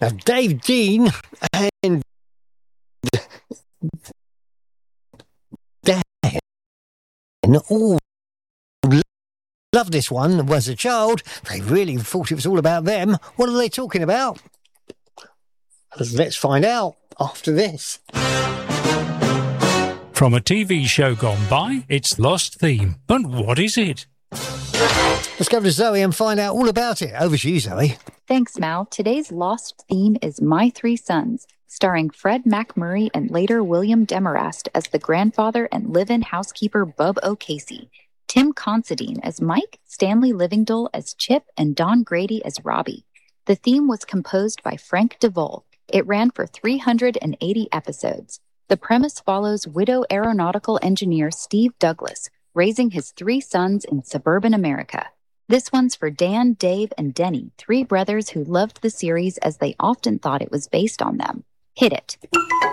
Now, Dave Dean and Dan all loved this one as a child. They really thought it was all about them. What are they talking about? Let's find out after this. From a TV show gone by, it's Lost Theme. But what is it? Let's go to Zoe and find out all about it. Over to you, Zoe. Thanks, Mal. Today's Lost Theme is My Three Sons, starring Fred MacMurray and later William Demarest as the grandfather and live-in housekeeper Bub O'Casey, Tim Considine as Mike, Stanley Livingdale as Chip, and Don Grady as Robbie. The theme was composed by Frank DeVol. It ran for 380 episodes. The premise follows widow aeronautical engineer Steve Douglas, raising his three sons in suburban America. This one's for Dan, Dave, and Denny, three brothers who loved the series as they often thought it was based on them. Hit it.